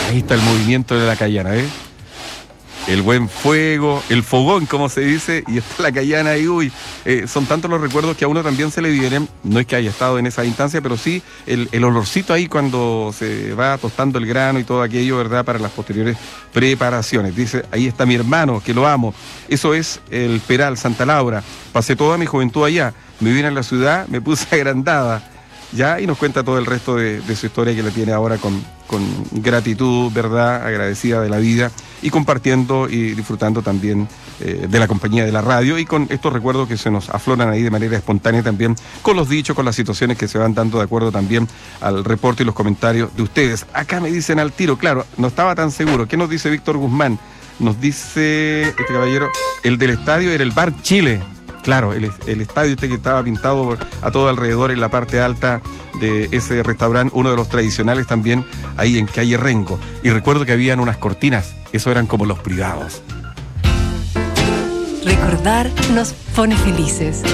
Ahí está el movimiento de la Cayana, ¿eh? El buen fuego, el fogón, como se dice, y está la Cayana ahí, uy. Son tantos los recuerdos que a uno también se le vienen. No es que haya estado en esa instancia, pero sí el olorcito ahí cuando se va tostando el grano y todo aquello, ¿verdad? Para las posteriores preparaciones. Dice, ahí está mi hermano, que lo amo. Eso es el Peral, Santa Laura. Pasé toda mi juventud allá. Me vine a la ciudad, me puse agrandada. Ya, y nos cuenta todo el resto de su historia, que la tiene ahora con gratitud, ¿verdad? Agradecida de la vida y compartiendo y disfrutando también de la compañía de la radio y con estos recuerdos que se nos afloran ahí de manera espontánea también, con los dichos, con las situaciones que se van dando de acuerdo también al reporte y los comentarios de ustedes. Acá me dicen al tiro, claro, no estaba tan seguro. ¿Qué nos dice Víctor Guzmán? Nos dice este caballero, el del estadio era el Bar Chile. Claro, el estadio que estaba pintado a todo alrededor en la parte alta de ese restaurante, uno de los tradicionales también, ahí en calle Rengo. Y recuerdo que habían unas cortinas, eso eran como los privados. Recordar nos pone felices.